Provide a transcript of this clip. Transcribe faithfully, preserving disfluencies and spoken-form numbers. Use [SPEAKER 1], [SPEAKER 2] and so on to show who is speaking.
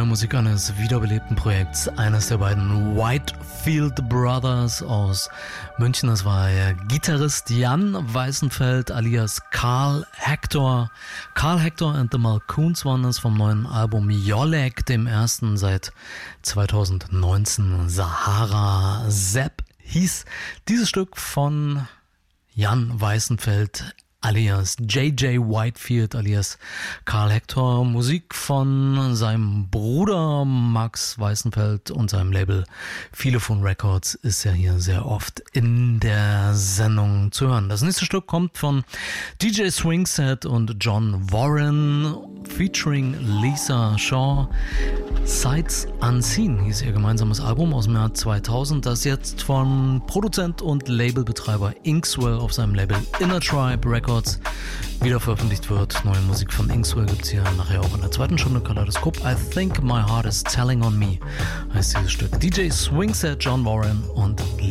[SPEAKER 1] Musik eines wiederbelebten Projekts, eines der beiden Whitefield Brothers aus München. Das war der Gitarrist Jan Weißenfeld alias Carl Hector. Carl Hector and the Malcoons waren es vom neuen Album Jolek, dem ersten seit zweitausendneunzehn. Sahara Sepp hieß dieses Stück von Jan Weißenfeld alias J J Whitefield alias Carl Hector. Musik von seinem Bruder Max Weißenfeld und seinem Label Philophone Records ist ja hier sehr oft in der Sendung zu hören. Das nächste Stück kommt von D J Swingset und John Warren featuring Lisa Shaw. Sights Unseen hieß ihr gemeinsames Album aus dem Jahr zweitausend, das jetzt von Produzent und Labelbetreiber Inkswell auf seinem Label Inner Tribe Records wieder veröffentlicht wird. Neue Musik von Inkswell gibt es hier nachher auch in der zweiten Stunde. Kaleidoskop. I Think My Heart Is Telling On Me heißt dieses Stück. D J Swingset, John Warren und